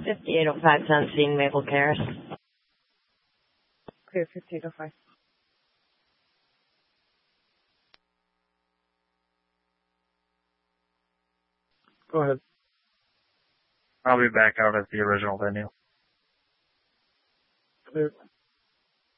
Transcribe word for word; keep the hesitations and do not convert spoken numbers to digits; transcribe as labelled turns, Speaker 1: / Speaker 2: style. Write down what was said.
Speaker 1: fifty-eight oh five Sunstein, Maple Terrace.
Speaker 2: Clear fifty-eight oh five.
Speaker 3: Go ahead.
Speaker 4: I'll be back out at the original venue.
Speaker 3: Clear.